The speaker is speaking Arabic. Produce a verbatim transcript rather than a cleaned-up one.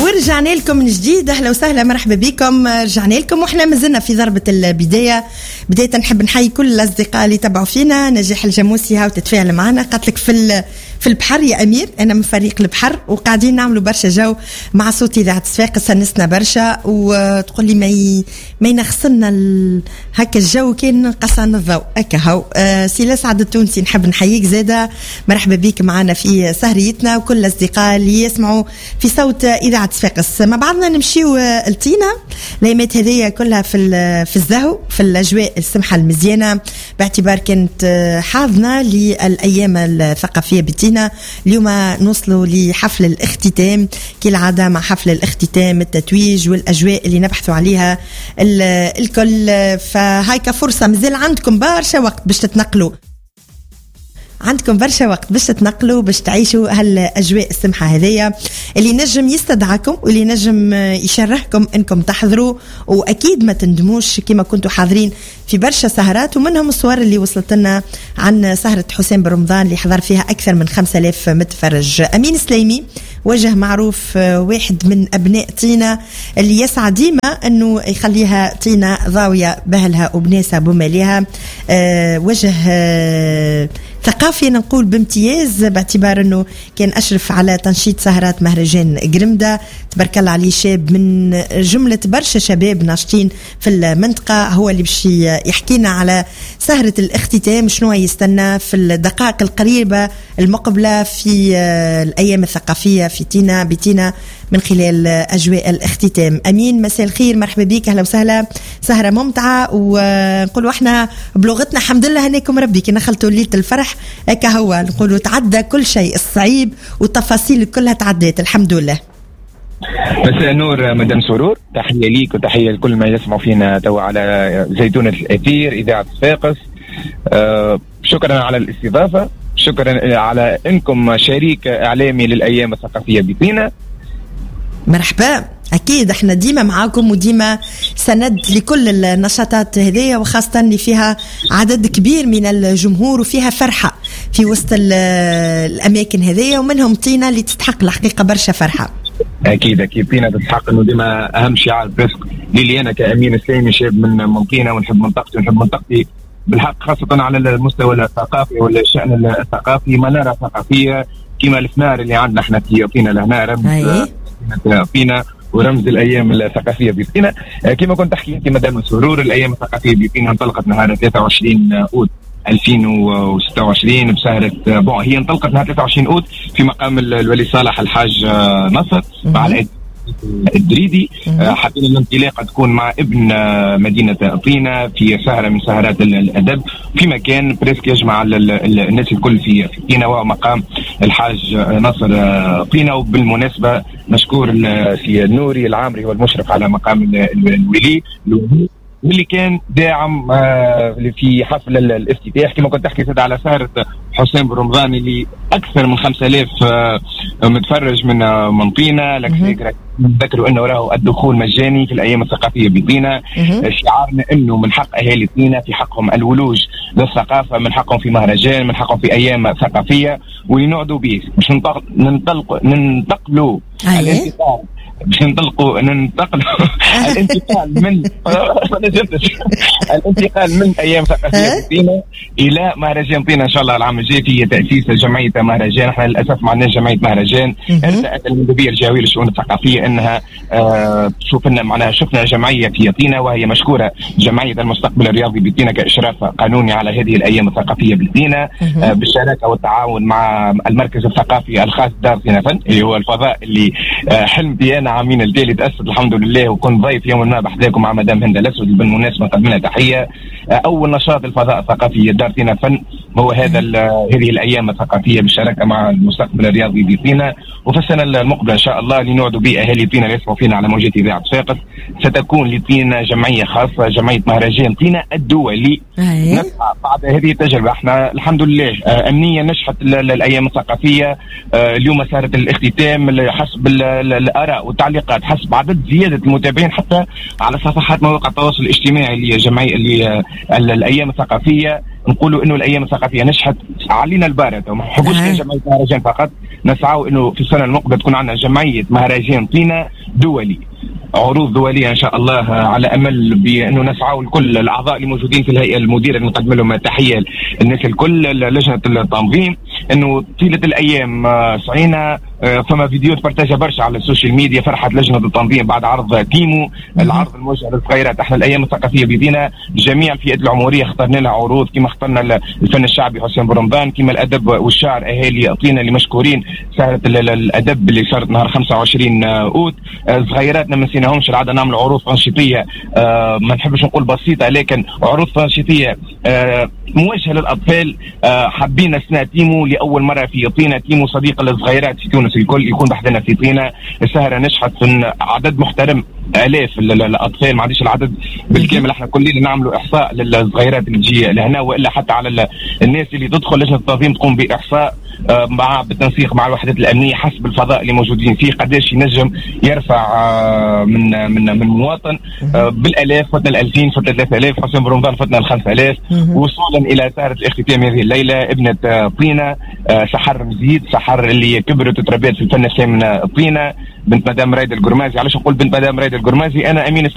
ورجعنا لكم من جديد. اهلا وسهلا مرحبا بكم. رجعنا لكم واحنا مازلنا في ضربة البداية. بداية نحب نحيي كل الاصدقاء اللي تابعوا فينا. نجاح الجاموسي هاو تتفاعل معنا قالت لك في في البحر يا امير، انا من فريق البحر وقاعدين نعملوا برشا جو مع صوت اذاعه صفاقس، سنسنا برشا وتقول لي ما ي... ما ينخصنا ال... هكا الجو كان قصان الضوء هكا هاو. آه سي سعد التونسي نحب نحييك زاده، مرحبا بك معنا في سهريتنا وكل الاصدقاء اللي يسمعوا في صوت اذاعه صفاقس. مع بعضنا نمشيو التينا الايامات هذيا كلها في في الزهو في الاجواء السمحه المزيانه، باعتبار كانت حاضنه للايام الثقافيه بتينا. اليوم نوصلوا لحفل الاختتام كالعاده، مع حفل الاختتام التتويج والاجواء اللي نبحثوا عليها الكل. فهايك فرصه مازال عندكم برشا وقت باش تتنقلوا، عندكم برشا وقت باش تتنقلوا باش تعيشوا هالاجواء السمحه هذيا اللي نجم يستدعاكم واللي نجم يشرحكم انكم تحضروا، واكيد ما تندموش كما كنتوا حاضرين في برشا سهرات، ومنهم الصور اللي وصلت لنا عن سهره حسين برمضان اللي حضر فيها اكثر من خمسة آلاف متفرج. امين سليمي وجه معروف، واحد من ابناء طينه اللي يسعى ديما انه يخليها طينه ضاويه باهلها وبناسها بمالها. أه وجه أه ثقافي نقول بامتياز، باعتبار انه كان اشرف على تنشيط سهرات مهرجان قرمده. تبارك الله عليه، شاب من جمله برشا شباب ناشطين في المنطقه، هو اللي باش يحكينا على سهره الاختتام، شنو يستنى في الدقائق القريبه المقبله في الايام الثقافيه في تينا بتينا من خلال اجواء الاختتام. امين مساء الخير، مرحبا بك، اهلا وسهلا. سهره ممتعه ونقولوا احنا بلغتنا الحمد لله هناكم ربي كي نخلطوا ليله الفرح هكا، هو نقولوا تعدى كل شيء، الصعيب والتفاصيل كلها تعديت الحمد لله. مساء النور مدام سرور، تحيه ليك وتحيه لكل ما يسمعوا فينا تو على زيتونه الاثير اذاعه صفاقس. أه شكرا على الاستضافه، شكرا على انكم شريك اعلامي للايام الثقافيه بتينا. مرحبا، أكيد احنا ديما معاكم وديما سند لكل النشاطات هذه، وخاصة اللي فيها عدد كبير من الجمهور وفيها فرحة في وسط الأماكن هذه، ومنهم طينة اللي تستحق الحقيقة برشا فرحة. أكيد أكيد طينة تستحق إنه ديما أهم شعار برزق لي أنا كأمين سليمي، شاب من من طينة ونحب منطقتي ونحب منطقتي بالحق، خاصة على المستوى الثقافي والشأن الثقافي. منارة ثقافية كما الفنار اللي عندنا احنا في طينة لهنا رمز طينة ورمز الايام الثقافيه بطينه. كما كنت تحكي انت مدام سرور، الايام الثقافيه بطينه انطلقت نهار ثلاثة وعشرين أوت ألفين وستة وعشرين بسهره بون، هي انطلقت نهار ثلاثة وعشرين أوت في مقام الولي صالح الحاج نصر مع العيد الدريدي. حبينا الانطلاقه تكون مع ابن مدينه طينه في سهره من سهرات الادب في مكان بريسك يجمع الناس الكل في طينه، وهو مقام الحاج نصر طينه. وبالمناسبه مشكور السي النوري العامري هو المشرف على مقام الولي واللي كان داعم في حفل الافتتاح. كما كنت تحكي على سهرة حسين برمضان اللي أكثر من خمسة آلاف متفرج من من طينة. لك نذكروا أنه راهو الدخول مجاني في الأيام الثقافية بطينة. شعارنا أنه من حق أهالي طينة في حقهم الولوج للثقافة، من حقهم في مهرجان، من حقهم في أيام ثقافية ونعدوا به. مش ننتقل ننتقلوا الانتقال باش ننطلقوا ننتقلوا الانتقال من الانتقال من ايام ثقافيه طينه الى مهرجان طينه ان شاء الله العام الجاي في تاسيس جمعيه مهرجان. احنا للاسف ما عندناش جمعيه مهرجان. ارسلت المندوبيه الجهويه للشؤون الثقافيه انها آه تشوف لنا معناها شفنا جمعيه في طينه، وهي مشكوره جمعيه المستقبل الرياضي بطينه كاشراف قانوني على هذه الايام الثقافيه بطينه آه بالشراكه والتعاون مع المركز الثقافي الخاص دار طينه فن اللي هو الفضاء اللي آه حلمتي انا عامين الجيل تأسد الحمد لله، وكنت ضيف يوم ما بحذاكم مع مدام هند الأسود. بالمناسبة قدمنا تحية. أول نشاط الفضاء الثقافي دار طينة فن هو هذا هذه الأيام الثقافية بالشراكة مع المستقبل الرياضي بطينة. وفي السنة المقبلة إن شاء الله اللي نوعدوا به أهالي طينة اللي يسمعوا فينا على موجات إذاعة صفاقس، ستكون لطينة جمعية خاصة، جمعية مهرجان طينة الدولي. نسعى بعد هذه التجربة. احنا الحمد لله أمنيا نجحت الأيام الثقافية. اليوم صارت الاختتام حسب الآراء والتعليقات، حسب عدد زيادة المتابعين حتى على صفحات مواقع التواصل الاجتماعي اللي جمعية اللي الأيام الثقافية نقولوا انه الايام الثقافيه نجحت علينا البارده، وما نحبوش آه. جمعيه مهرجان فقط، نسعوا انه في السنه المقبله تكون عندنا جمعيه مهرجان طينه دولي، عروض دوليه ان شاء الله، على امل بانه نسعوا لكل الاعضاء اللي موجودين في الهيئه المديره نقدم لهم تحيه، الناس الكل، لجنه التنظيم، انه طيله الايام سعينا فما فيديو تبرتاجها برشا على السوشيال ميديا، فرحت لجنه التنظيم بعد عرض تيمو، العرض الموجه للصغيرات. احنا الايام الثقافيه بيدينا جميع الفئات العمريه اخترنا لها عروض، كما اخترنا الفن الشعبي حسين برمضان، كما الادب والشعر اهالي طينه اللي مشكورين، سهره الادب اللي صارت نهار خمسة وعشرين اوت. صغيراتنا ما نسيناهمش، العاده نعمل عروض تنشيطيه آه ما نحبش نقول بسيطه، لكن عروض تنشيطيه آه موجهه للاطفال. آه حابين سنة تيمو لاول مره في طينه، تيمو صديق للصغيرات في تونس الكل يكون بحدنا في طينه. السهره نجحت في عدد محترم، الاف الاطفال، ما عنديش العدد بالكامل، احنا كلنا نعملوا احصاء للصغيرات اللي تجي لهنا، والا حتى على الناس اللي تدخل لجنه التنظيم تقوم باحصاء مع بالتنسيق مع الوحدات الامنيه حسب الفضاء اللي موجودين فيه، قداش ينجم يرفع من من من مواطن بالالاف، فتنا الألفين، فتنا ثلاثة آلاف، حسين برمضان فتنا الخمسة آلاف، وصولا الى سهره الاختتام هذه الليله ابنه طينه سحر مزيد، سحر اللي كبرت وتربيت في الفن الثامن طينه، بنت مدام رايد القرمازي. علاش نقول بنت مدام رايد القرمازي؟ انا امين